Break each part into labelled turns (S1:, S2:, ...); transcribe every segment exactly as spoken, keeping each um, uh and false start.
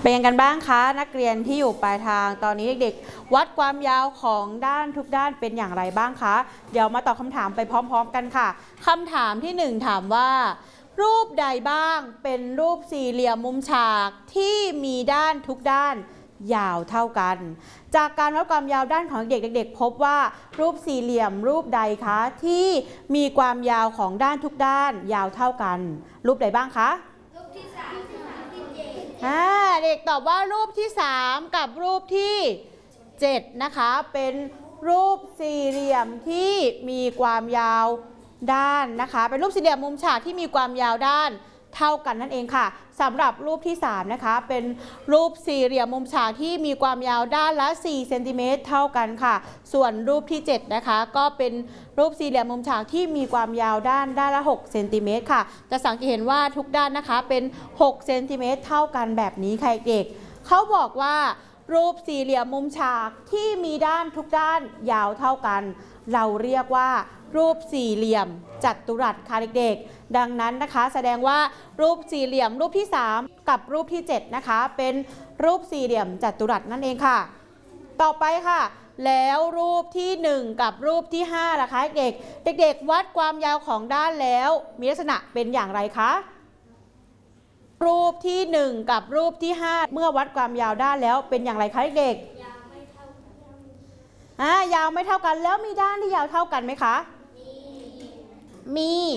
S1: เป็นยังกันบ้างคะนักเรียนที่อยู่ปลายทางตอนนี้เด็กๆวัดความยาวของด้านทุกด้านเป็นอย่างไรบ้างคะเดี๋ยวมาตอบคำถามไปพร้อมๆกันค่ะคำถามที่หนึ่งถามว่ารูปใดบ้างเป็นรูปสี่เหลี่ยมมุมฉากที่มีด้านทุกด้านยาวเท่ากันจากการวัดความยาวด้านของเด็กเด็กๆพบว่ารูปสี่เหลี่ยมรูปใดคะที่มีความยาวของด้านทุกด้านยาวเท่ากันรูปใดบ้างคะรูปที่สามเด็กตอบว่ารูปที่สามกับรูปที่เจ็ดนะคะเป็นรูปสี่เหลี่ยมที่มีความยาวด้านนะคะเป็นรูปสี่เหลี่ยมมุมฉากที่มีความยาวด้านเท่ากันนั่นเองค่ะสำหรับรูปที่สามนะคะเป็นรูปสี่เหลี่ยมมุมฉากที่มีความยาวด้านละสี่เซนติเมตรเท่ากันค่ะส่วนรูปที่เจ็ดนะคะก็เป็นรูปสี่เหลี่ยมมุมฉากที่มีความยาวด้านด้านละหกเซนติเมตรค่ะจะสังเกตเห็นว่าทุกด้านนะคะเป็นหกเซนติเมตรเท่ากันแบบนี้ค่ะเด็กเขาบอกว่ารูปสี่เหลี่ยมมุมฉากที่มีด้านทุกด้านยาวเท่ากันเราเรียกว่ารูปสี่เหลี่ยมจัตุรัสค่ะเด็กๆดังนั้นนะคะแสดงว่ารูปสี่เหลี่ยมรูปที่สามกับรูปที่เจ็ดนะคะเป็นรูปสี่เหลี่ยมจัตุรัสนั่นเองค่ะต่อไปค่ะแล้วรูปที่หนึ่งกับรูปที่ห้าล่ะคะเด็กเด็กๆวัดความยาวของด้านแล้วมีลักษณะเป็นอย่างไรคะรูปที่หนึ่งกับรูปที่ห้าเมื่อวัดความยาวด้านแล้วเป็นอย่างไรคะเด็กยาวไม่เท่ากันอ่ายาวไม่เท่ากันแล้วมีด้านที่ยาวเท่ากันไหมคะมี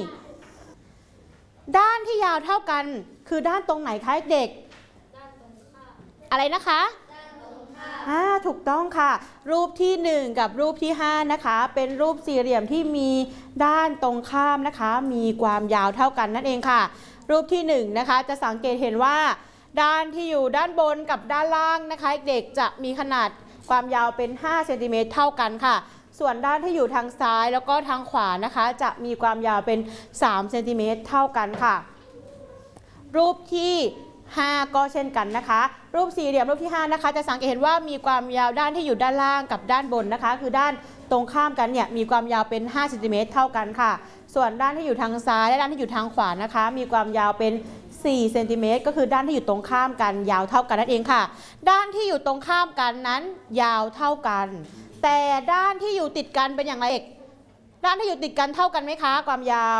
S1: ด้านที่ยาวเท่ากันคือด้านตรงไหนคะเด็กด้านตรงข้ามอะไรนะคะด้านตรงข้ามอ่าถูกต้องค่ะรูปที่หนึ่งกับรูปที่ห้านะคะเป็นรูปสี่เหลี่ยมที่มีด้านตรงข้ามนะคะมีความยาวเท่ากันนั่นเองค่ะรูปที่หนึ่งนะคะจะสังเกตเห็นว่าด้านที่อยู่ด้านบนกับด้านล่างนะคะเด็กจะมีขนาดความยาวเป็นห้าเซนติเมตรเท่ากันค่ะส่วนด้านที่อยู่ทางซ้ายแล้วก็ทางขวานะคะจะมีความยาวเป็นสามเซนติเมตรเท่ากันค่ะรูปที่ห้าก็เช่นกันนะคะรูปสี่เหลี่ยมรูปที่ห้านะคะจะสังเกตเห็นว่ามีความยาวด้านที่อยู่ด้านล่างกับด้านบนนะคะคือด้านตรงข้ามกันเนี่ยมีความยาวเป็นห้าเซนติเมตรเท่ากันค่ะส่วนด้านที่อยู่ทางซ้ายและด้านที่อยู่ทางขวานะคะมีความยาวเป็นสี่เซนติเมตรก็คือด้านที่อยู่ตรงข้ามกันยาวเท่ากันนั่นเองค่ะด้านที่อยู่ตรงข้ามกันนั้นยาวเท่ากันแต่ด้านที่อยู่ติดกันเป็นอย่างไรเอกด้านที่อยู่ติดกันเท่ากันไหมคะความยาว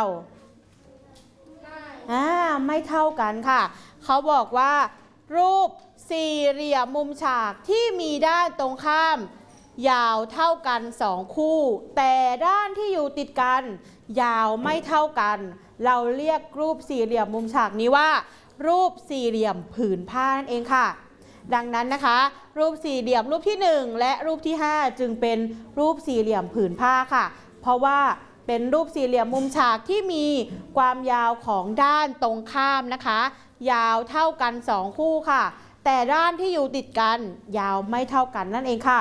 S1: อ่าไม่เท่ากันค่ะเขาบอกว่ารูปสี่เหลี่ยมมุมฉากที่มีด้านตรงข้ามยาวเท่ากันสองคู่แต่ด้านที่อยู่ติดกันยาวไม่เท่ากันเราเรียกรูปสี่เหลี่ยมมุมฉากนี้ว่ารูปสี่เหลี่ยมผืนผ้านั่นเองค่ะดังนั้นนะคะรูปสี่เหลี่ยมรูปที่หนึ่งและรูปที่ห้าจึงเป็นรูปสี่เหลี่ยมผืนผ้าค่ะเพราะว่าเป็นรูปสี่เหลี่ยมมุมฉากที่มีความยาวของด้านตรงข้ามนะคะยาวเท่ากันสองคู่ค่ะแต่ด้านที่อยู่ติดกันยาวไม่เท่ากันนั่นเองค่ะ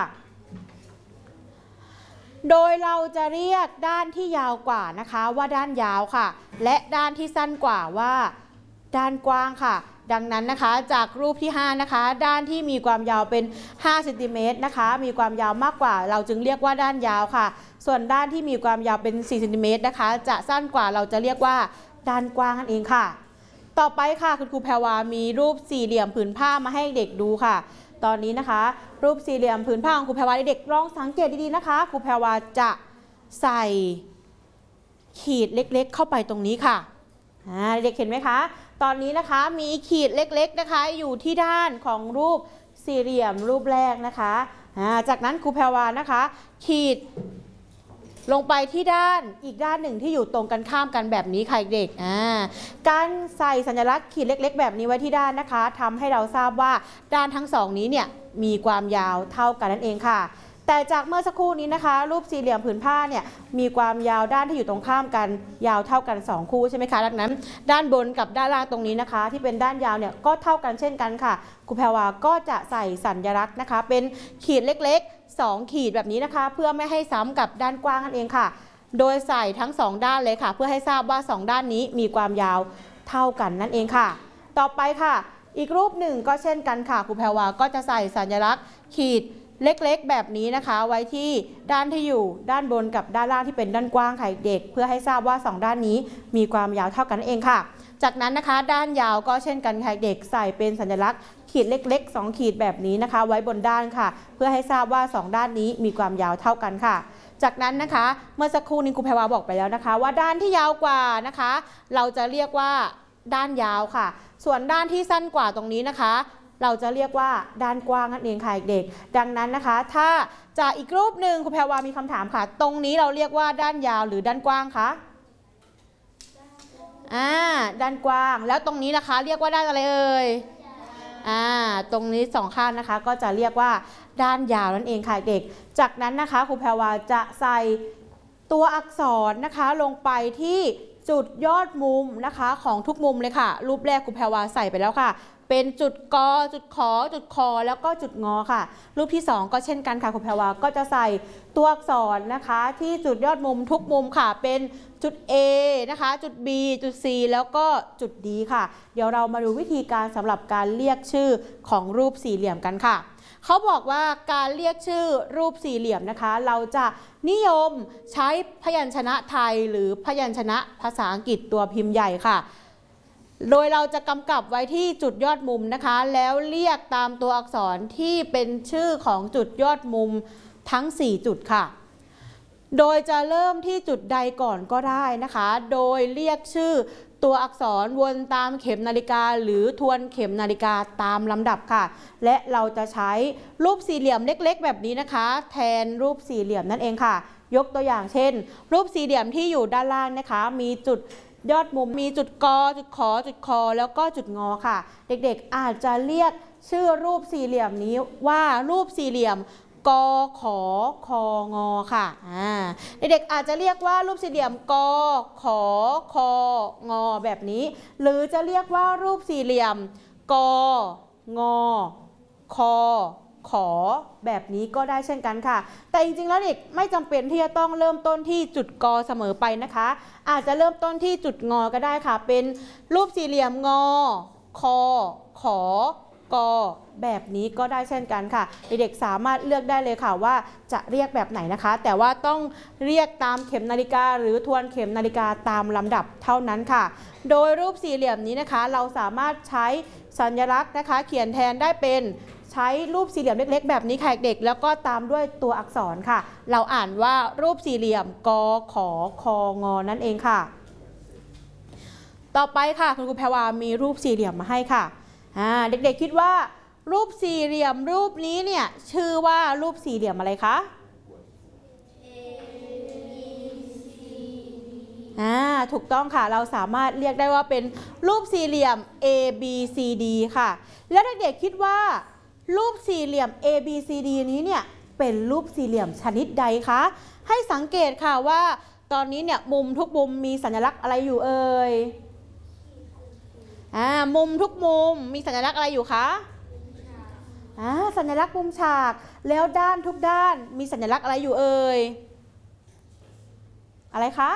S1: โดยเราจะเรียกด้านที่ยาวกว่านะคะว่าด้านยาวค่ะและด้านที่สั้นกว่าว่าด้านกว้างค่ะดังนั้นนะคะจากรูปที่ห้านะคะด้านที่มีความยาวเป็นห้าเซนติเมตรนะคะมีความยาวมากกว่าเราจึงเรียกว่าด้านยาวค่ะส่วนด้านที่มีความยาวเป็นสี่เซนติเมตรนะคะจะสั้นกว่าเราจะเรียกว่าด้านกว้างนั่นเองค่ะต่อไปค่ะคุณครูแพรวามีรูปสี่เหลี่ยมผืนผ้ามาให้เด็กดูค่ะตอนนี้นะคะรูปสี่เหลี่ยมผืนผ้าของครูแพรวาเด็กลองสังเกตดีๆนะคะครูแพรวาจะใส่ขีดเล็กๆเข้าไปตรงนี้ค่ะเด็กเห็นไหมคะตอนนี้นะคะมีขีดเล็กๆนะคะอยู่ที่ด้านของรูปสี่เหลี่ยมรูปแรกนะคะจากนั้นครูแพรวานะคะขีดลงไปที่ด้านอีกด้านหนึ่งที่อยู่ตรงกันข้ามกันแบบนี้ค่ะเด็กการใส่สัญลักษณ์ขีดเล็กๆแบบนี้ไว้ที่ด้านนะคะทำให้เราทราบว่าด้านทั้งสองนี้เนี่ยมีความยาวเท่ากันนั่นเองค่ะแต่จากเมื่อสักครู่นี้นะคะรูปสี่เหลี่ยมผืนผ้าเนี่ยมีความยาวด้านที่อยู่ตรงข้ามกันยาวเท่ากันสองคู่ใช่ไหมคะดังนั้นด้านบนกับด้านล่างตรงนี้นะคะที่เป็นด้านยาวเนี่ยก็เท่ากันเช่นกันค่ะครูแพรวาก็จะใส่สัญลักษณ์นะคะเป็นขีดเล็กๆสองขีดแบบนี้นะคะเพื่อไม่ให้ซ้ำกับด้านกว้างนั่นเองค่ะโดยใส่ทั้งสองด้านเลยค่ะเพื่อให้ทราบว่าสองด้านนี้มีความยาวเท่ากันนั่นเองค่ะต่อไปค่ะอีกรูปหนึ่งก็เช่นกันค่ะครูแพรวาก็จะใส่สัญลักษณ์ขีดเล็กๆแบบนี้นะคะไว้ที่ด้านที่อยู่ด้านบนกับด้านล่างที่เป็นด้านกว้างค่ะเด็กเพื่อให้ทราบว่าสองด้านนี้มีความยาวเท่ากันเองค่ะจากนั้นนะคะด้านยาวก็เช่นกันค่ะเด็กใส่เป็นสัญลักษณ์ขีดเล็กๆสองขีดแบบนี้นะคะไว้บนด้านค่ะเพื่อให้ทราบว่าสองด้านนี้มีความยาวเท่ากันค่ะจากนั้นนะคะเมื่อสักครู่นี้ครูแพรวาบอกไปแล้วนะคะว่าด้านที่ยาวกว่านะคะเราจะเรียกว่าด้านยาวค่ะส่วนด้านที่สั้นกว่าตรงนี้นะคะเราจะเรียกว่าด้านกว้างนั่นเองค่ะเด็กดังนั้นนะคะถ้าจากอีกรูปหนึ่งครูแพรวามีคำถามค่ะตรงนี้เราเรียกว่าด้านยาวหรือด้านกว้างคะอ่าด้านกว้างแล้วตรงนี้นะคะเรียกว่าด้านอะไรเอ่ยอ่าตรงนี้สองข้างนะคะก็จะเรียกว่าด้านยาวนั่นเองค่ะเด็กจากนั้นนะคะครูแพรวาจะใส่ตัวอักษรนะคะลงไปที่จุดยอดมุมนะคะของทุกมุมเลยค่ะรูปแรกครูแพรวาใส่ไปแล้วค่ะเป็นจุดกอจุดขอจุดคอแล้วก็จุดงอค่ะรูปที่สองก็เช่นกันค่ะครูแพรวาก็จะใส่ตัวอักษรนะคะที่จุดยอดมุมทุกมุมค่ะเป็นจุด A นะคะจุด B จุด C แล้วก็จุด D ค่ะเดี๋ยวเรามาดูวิธีการสำหรับการเรียกชื่อของรูปสี่เหลี่ยมกันค่ะเขาบอกว่าการเรียกชื่อรูปสี่เหลี่ยมนะคะเราจะนิยมใช้พยัญชนะไทยหรือพยัญชนะภาษาอังกฤษตัวพิมพ์ใหญ่ค่ะโดยเราจะกำกับไว้ที่จุดยอดมุมนะคะแล้วเรียกตามตัวอักษรที่เป็นชื่อของจุดยอดมุมทั้งสี่จุดค่ะโดยจะเริ่มที่จุดใดก่อนก็ได้นะคะโดยเรียกชื่อตัวอักษรวนตามเข็มนาฬิกาหรือทวนเข็มนาฬิกาตามลำดับค่ะและเราจะใช้รูปสี่เหลี่ยมเล็กๆแบบนี้นะคะแทนรูปสี่เหลี่ยมนั่นเองค่ะยกตัวอย่างเช่นรูปสี่เหลี่ยมที่อยู่ด้านล่างนะคะมีจุดยอดมุมมีจุดกอจุดขอจุดคอแล้วก็จุดงอค่ะเด็กๆอาจจะเรียกชื่อรูปสี่เหลี่ยมนี้ว่ารูปสี่เหลี่ยมกอขอคองอค่ะอ่าเด็กๆอาจจะเรียกว่ารูปสี่เหลี่ยมกอขอคองอแบบนี้หรือจะเรียกว่ารูปสี่เหลี่ยมกองอคอขอแบบนี้ก็ได้เช่นกันค่ะแต่จริงๆแล้วเด็กไม่จำเป็นที่จะต้องเริ่มต้นที่จุดกอเสมอไปนะคะอาจจะเริ่มต้นที่จุดงอก็ได้ค่ะเป็นรูปสี่เหลี่ยมงอคอขอกอแบบนี้ก็ได้เช่นกันค่ะเด็กๆสามารถเลือกได้เลยค่ะว่าจะเรียกแบบไหนนะคะแต่ว่าต้องเรียกตามเข็มนาฬิกาหรือทวนเข็มนาฬิกาตามลำดับเท่านั้นค่ะโดยรูปสี่เหลี่ยมนี้นะคะเราสามารถใช้สัญลักษณ์นะคะเขียนแทนได้เป็นใช้รูปสี่เหลี่ยมเล็กๆแบบนี้ค่ะเด็กแล้วก็ตามด้วยตัวอักษรค่ะเราอ่านว่ารูปสี่เหลี่ยมกอขอคองอนั่นเองค่ะต่อไปค่ะคุณครูแพรวามีรูปสี่เหลี่ยมมาให้ค่ะเด็กๆคิดว่ารูปสี่เหลี่ยมรูปนี้เนี่ยชื่อว่ารูปสี่เหลี่ยมอะไรคะ อ่าถูกต้องค่ะเราสามารถเรียกได้ว่าเป็นรูปสี่เหลี่ยม A B C D ค่ะแล้วเด็กๆคิดว่ารูปสี่เหลี่ยม A B C D นี้เนี่ยเป็นรูปสี่เหลี่ยมชนิดใดคะให้สังเกตค่ะว่าตอนนี้เนี่ยมุมทุกมุมมีสัญลักษณ์อะไรอยู่เอ่ยอ่ามุมทุกมุมมีสัญลักษณ์อะไรอยู่คะอ่าสัญลักษณ์มุมฉากแล้วด้านทุกด้านมีสัญลักษณ์อะไรอยู่เอ่ยอะไรคะ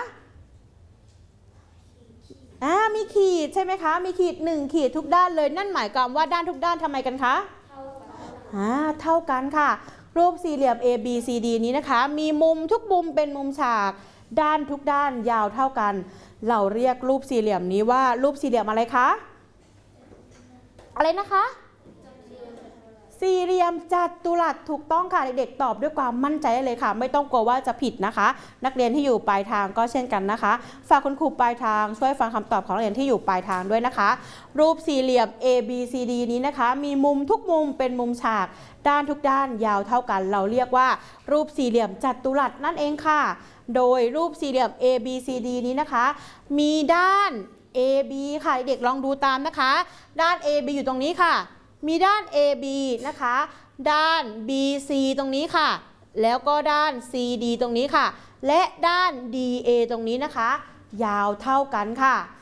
S1: อ่ามีขีดใช่ไหมคะมีขีดหนึ่งขีดทุกด้านเลยนั่นหมายความว่าด้านทุกด้านทำไมกันคะเท่ากันอ่าเท่ากันค่ะรูปสี่เหลี่ยม A B C D นี้นะคะมีมุมทุกมุมเป็นมุมฉากด้านทุกด้านยาวเท่ากันเราเรียกรูปสี่เหลี่ยมนี้ว่ารูปสี่เหลี่ยมอะไรคะอะไรนะคะสี่เหลี่ยมจัตุรัสถูกต้องค่ะเด็กๆตอบด้วยความมั่นใจเลยค่ะไม่ต้องกลัวว่าจะผิดนะคะนักเรียนที่อยู่ปลายทางก็เช่นกันนะคะฝากคุณครูปลายทางช่วยฟังคำตอบของนักเรียนที่อยู่ปลายทางด้วยนะคะรูปสี่เหลี่ยม A B C D นี้นะคะมีมุมทุกมุมเป็นมุมฉากด้านทุกด้านยาวเท่ากันเราเรียกว่ารูปสี่เหลี่ยมจัตุรัสนั่นเองค่ะโดยรูปสี่เหลี่ยม A B C D นี้นะคะมีด้าน A B ค่ะเด็กลองดูตามนะคะด้าน A B อยู่ตรงนี้ค่ะมีด้าน เอ บี นะคะด้าน บี ซี ตรงนี้ค่ะแล้วก็ด้าน ซี ดี ตรงนี้ค่ะและด้าน ดี เอ ตรงนี้นะคะยาวเท่ากันค่ะ